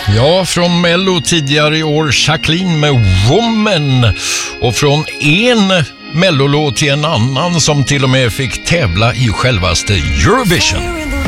Ja, från Mello tidigare i år Jacqueline med Woman. Och från en Mellolåt till en annan som till och med fick tävla i självaste Eurovision.